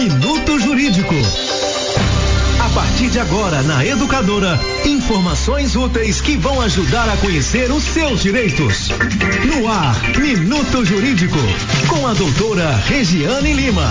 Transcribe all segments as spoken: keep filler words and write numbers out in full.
Minuto Jurídico. A partir de agora, na Educadora, informações úteis que vão ajudar a conhecer os seus direitos. No ar, Minuto Jurídico, com a doutora Regiane Lima.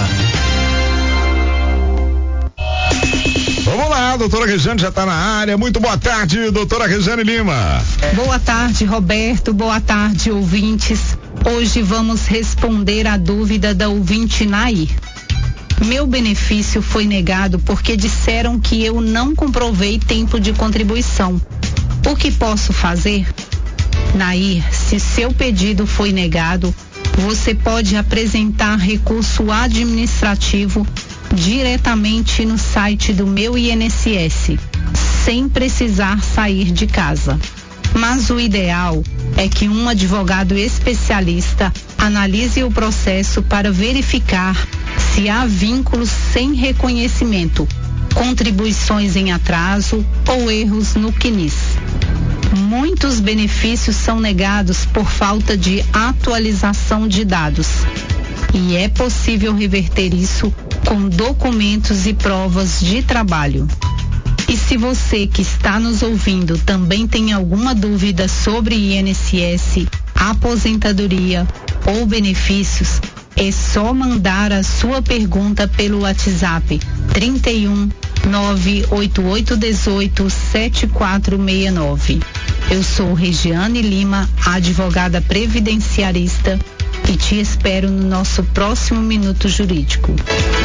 Vamos lá, a doutora Regiane já está na área. Muito boa tarde, doutora Regiane Lima. Boa tarde, Roberto. Boa tarde, ouvintes. Hoje vamos responder a dúvida da ouvinte Nair. Meu benefício foi negado porque disseram que eu não comprovei tempo de contribuição. O que posso fazer? Nair, se seu pedido foi negado, você pode apresentar recurso administrativo diretamente no site do Meu I N S S, sem precisar sair de casa. Mas o ideal é que um advogado especialista analise o processo para verificar se há vínculos sem reconhecimento, contribuições em atraso ou erros no C N I S. Muitos benefícios são negados por falta de atualização de dados. E é possível reverter isso com documentos e provas de trabalho. E se você que está nos ouvindo também tem alguma dúvida sobre I N S S, aposentadoria ou benefícios, é só mandar a sua pergunta pelo WhatsApp trinta e um, nove oito oito um oito, sete quatro seis nove. Eu sou Regiane Lima, advogada previdenciarista, e te espero no nosso próximo Minuto Jurídico.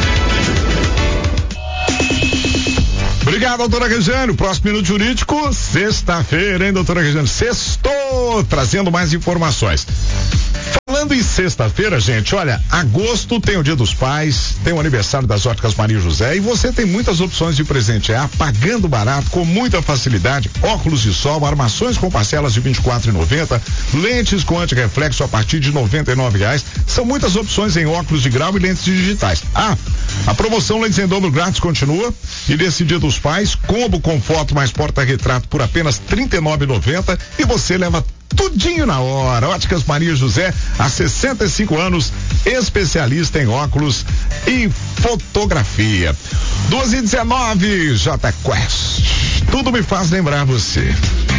Obrigado, doutora Regiane. O próximo Minuto Jurídico, sexta-feira, hein, doutora Regiane? Sextou, trazendo mais informações. Falando em sexta-feira, gente, olha, agosto tem o Dia dos Pais, tem o aniversário das Óticas Maria José e você tem muitas opções de presentear, pagando barato, com muita facilidade. Óculos de sol, armações com parcelas de vinte e quatro reais e noventa centavos, lentes com antirreflexo a partir de noventa e nove reais. São muitas opções em óculos de grau e lentes digitais. Ah, a promoção Lentes em Dobro Grátis continua e nesse Dia dos Pais, combo com foto mais porta-retrato por apenas trinta e nove reais e noventa centavos e você leva tudinho na hora. Óticas Maria José, há sessenta e cinco anos, especialista em óculos e fotografia. duas e dezenove, J Quest. Tudo me faz lembrar você.